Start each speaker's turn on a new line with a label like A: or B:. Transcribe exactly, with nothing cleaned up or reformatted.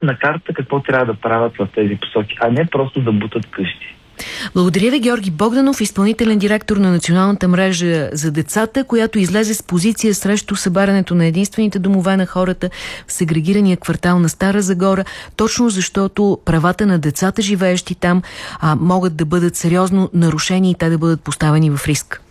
A: на карта какво трябва да правят в тези посоки, а не просто да бутат къщи.
B: Благодаря ви, Георги Богданов, изпълнителен директор на Националната мрежа за децата, която излезе с позиция срещу събарянето на единствените домове на хората в сегрегирания квартал на Стара Загора, точно защото правата на децата, живеещи там, а, могат да бъдат сериозно нарушени и те да бъдат поставени в риск.